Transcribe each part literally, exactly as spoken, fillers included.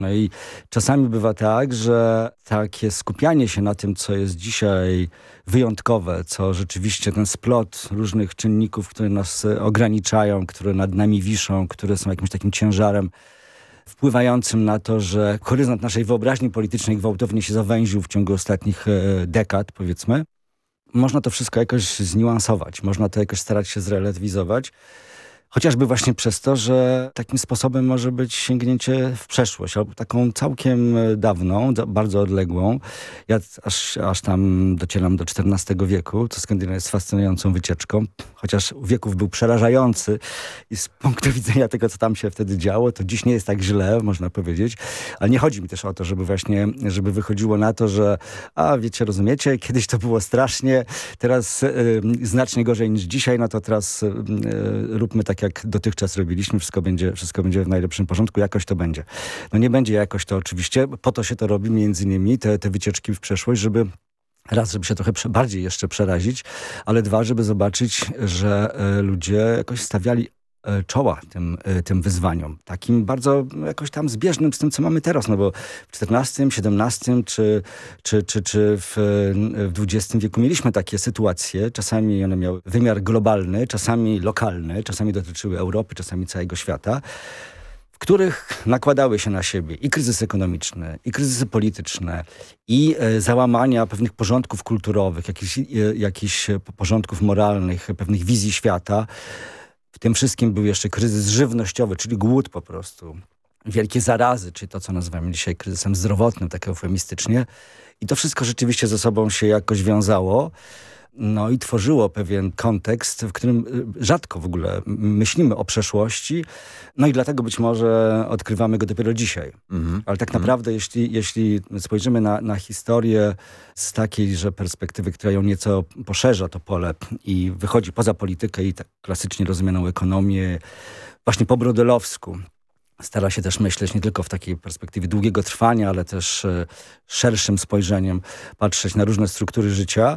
No i czasami bywa tak, że takie skupianie się na tym, co jest dzisiaj wyjątkowe, co rzeczywiście ten splot różnych czynników, które nas ograniczają, które nad nami wiszą, które są jakimś takim ciężarem wpływającym na to, że horyzont naszej wyobraźni politycznej gwałtownie się zawęził w ciągu ostatnich dekad, powiedzmy. Można to wszystko jakoś zniuansować, można to jakoś starać się zrelatywizować. Chociażby właśnie przez to, że takim sposobem może być sięgnięcie w przeszłość, albo taką całkiem dawną, bardzo odległą. Ja aż, aż tam docieram do czternastego wieku, co skądinąd jest fascynującą wycieczką. Chociaż wieków był przerażający i z punktu widzenia tego, co tam się wtedy działo, to dziś nie jest tak źle, można powiedzieć. Ale nie chodzi mi też o to, żeby właśnie, żeby wychodziło na to, że a wiecie, rozumiecie, kiedyś to było strasznie, teraz y, znacznie gorzej niż dzisiaj, no to teraz y, y, róbmy tak, jak dotychczas robiliśmy, wszystko będzie, wszystko będzie w najlepszym porządku, jakoś to będzie. No nie będzie jakoś to oczywiście, po to się to robi między innymi, te, te wycieczki w przeszłość, żeby raz, żeby się trochę prze, bardziej jeszcze przerazić, ale dwa, żeby zobaczyć, że e, ludzie jakoś stawiali e, czoła tym, e, tym wyzwaniom. Takim bardzo jakoś tam zbieżnym z tym, co mamy teraz, no bo w czternastym, siedemnastym czy, czy, czy, czy w, w dwudziestym wieku mieliśmy takie sytuacje. Czasami one miały wymiar globalny, czasami lokalny, czasami dotyczyły Europy, czasami całego świata, w których nakładały się na siebie i kryzysy ekonomiczne, i kryzysy polityczne, i e, załamania pewnych porządków kulturowych, jakichś, e, jakichś porządków moralnych, pewnych wizji świata. W tym wszystkim był jeszcze kryzys żywnościowy, czyli głód po prostu. Wielkie zarazy, czyli to, co nazywamy dzisiaj kryzysem zdrowotnym, tak eufemistycznie. I to wszystko rzeczywiście ze sobą się jakoś wiązało. No i tworzyło pewien kontekst, w którym rzadko w ogóle myślimy o przeszłości. No i dlatego być może odkrywamy go dopiero dzisiaj. Mm-hmm. Ale tak naprawdę, mm-hmm. jeśli, jeśli spojrzymy na, na historię z takiej, że perspektywy, która ją nieco poszerza to pole i wychodzi poza politykę i tak klasycznie rozumianą ekonomię, właśnie po brodelowsku, stara się też myśleć nie tylko w takiej perspektywie długiego trwania, ale też e, szerszym spojrzeniem patrzeć na różne struktury życia,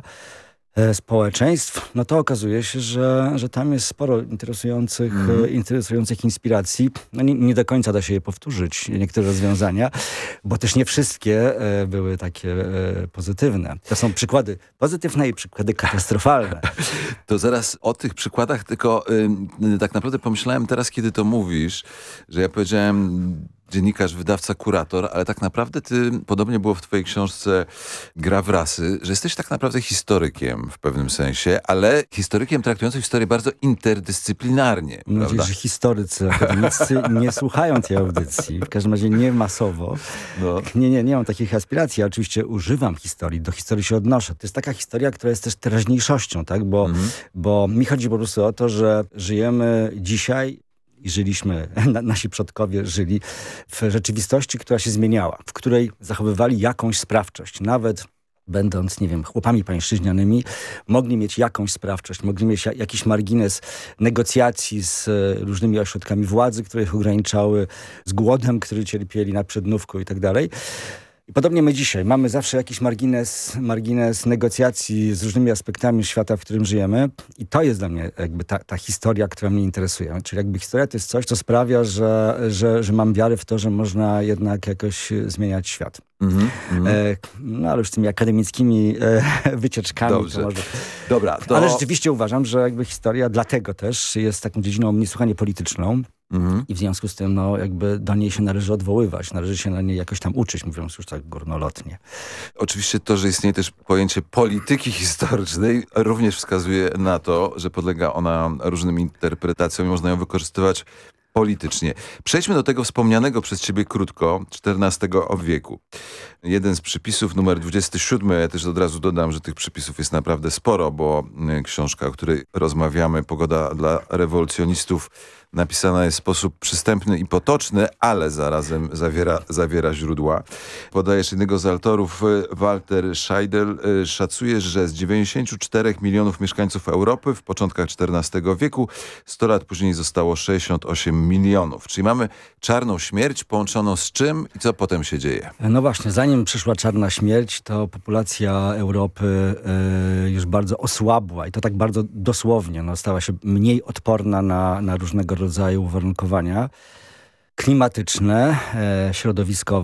społeczeństw, no to okazuje się, że, że tam jest sporo interesujących, mm. interesujących inspiracji. No nie, nie do końca da się je powtórzyć, niektóre rozwiązania, bo też nie wszystkie e, były takie e, pozytywne. To są przykłady pozytywne i przykłady katastrofalne. To zaraz o tych przykładach, tylko y, tak naprawdę pomyślałem teraz, kiedy to mówisz, że ja powiedziałem dziennikarz, wydawca, kurator, ale tak naprawdę ty, podobnie było w twojej książce Gra w rasy, że jesteś tak naprawdę historykiem w pewnym sensie, ale historykiem traktującym historię bardzo interdyscyplinarnie. Mam nadzieję, że historycy akademicy nie słuchają tej audycji, w każdym razie nie masowo. No. Nie, nie, nie mam takich aspiracji. Ja oczywiście używam historii, do historii się odnoszę. To jest taka historia, która jest też teraźniejszością, tak? Bo, mhm. bo mi chodzi po prostu o to, że żyjemy dzisiaj i żyliśmy, nasi przodkowie żyli w rzeczywistości, która się zmieniała, w której zachowywali jakąś sprawczość. Nawet będąc, nie wiem, chłopami pańszczyźnianymi, mogli mieć jakąś sprawczość, mogli mieć jakiś margines negocjacji z różnymi ośrodkami władzy, które ich ograniczały, z głodem, który cierpieli na przednówku i tak dalej. I podobnie my dzisiaj mamy zawsze jakiś margines, margines negocjacji z różnymi aspektami świata, w którym żyjemy. I to jest dla mnie jakby ta, ta historia, która mnie interesuje. Czyli jakby historia to jest coś, co sprawia, że, że, że mam wiarę w to, że można jednak jakoś zmieniać świat. Mm-hmm, mm-hmm. E, no ale już z tymi akademickimi e, wycieczkami. Dobrze. To może... Dobra, to... Ale rzeczywiście uważam, że jakby historia dlatego też jest taką dziedziną niesłychanie polityczną. Mhm. I w związku z tym, no, jakby do niej się należy odwoływać, należy się na niej jakoś tam uczyć, mówiąc już tak górnolotnie. Oczywiście to, że istnieje też pojęcie polityki historycznej, również wskazuje na to, że podlega ona różnym interpretacjom i można ją wykorzystywać politycznie. Przejdźmy do tego wspomnianego przez ciebie krótko czternastego wieku. Jeden z przypisów, numer dwudziesty siódmy, ja też od razu dodam, że tych przypisów jest naprawdę sporo, bo książka, o której rozmawiamy, Pogoda dla rewolucjonistów, napisana jest w sposób przystępny i potoczny, ale zarazem zawiera, zawiera źródła. Podajesz jednego z autorów, Walter Scheidel, szacuje, że z dziewięćdziesięciu czterech milionów mieszkańców Europy w początkach czternastego wieku sto lat później zostało sześćdziesiąt osiem milionów. Czyli mamy czarną śmierć połączoną z czym i co potem się dzieje? No właśnie, zanim przyszła czarna śmierć, to populacja Europy y, już bardzo osłabła i to tak bardzo dosłownie. No, stała się mniej odporna na, na różnego rodzaju uwarunkowania. klimatyczne, e, środowiskowe.